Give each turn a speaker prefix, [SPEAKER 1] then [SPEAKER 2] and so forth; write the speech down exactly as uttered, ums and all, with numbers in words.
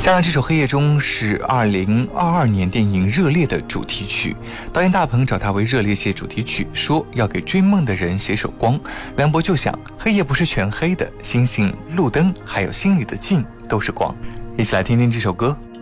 [SPEAKER 1] 加上这首《黑夜中》是二零二二年电影《热烈》的主题曲，导演大鹏找他为《热烈》写主题曲，说要给追梦的人写首光。梁博就想，黑夜不是全黑的，星星、路灯还有心里的镜都是光。一起来听听这首歌。